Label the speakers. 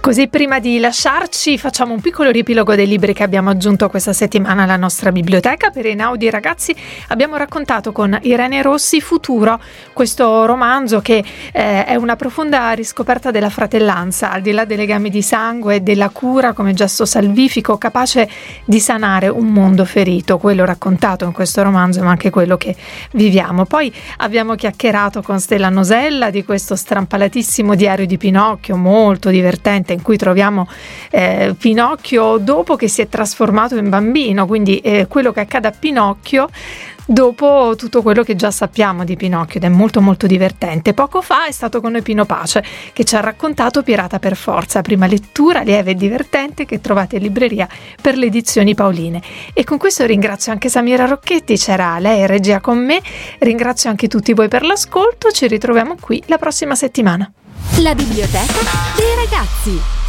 Speaker 1: Così prima di lasciarci facciamo un piccolo riepilogo dei libri che abbiamo aggiunto questa settimana alla nostra biblioteca. Per Einaudi ragazzi abbiamo raccontato con Irene Rossi Futuro, questo romanzo che è una profonda riscoperta della fratellanza, al di là dei legami di sangue e della cura come gesto salvifico capace di sanare un mondo ferito, quello raccontato in questo romanzo ma anche quello che viviamo. Poi abbiamo chiacchierato con Stella Nosella di questo strampalatissimo diario di Pinocchio, molto divertente, in cui troviamo Pinocchio dopo che si è trasformato in bambino, quindi quello che accade a Pinocchio dopo tutto quello che già sappiamo di Pinocchio, ed è molto molto divertente. Poco fa è stato con noi Pino Pace che ci ha raccontato Pirata per forza, prima lettura lieve e divertente che trovate in libreria per le edizioni Paoline. E con questo ringrazio anche Samira Rocchetti, c'era lei in regia con me, ringrazio anche tutti voi per l'ascolto, ci ritroviamo qui la prossima settimana.
Speaker 2: La biblioteca dei ragazzi.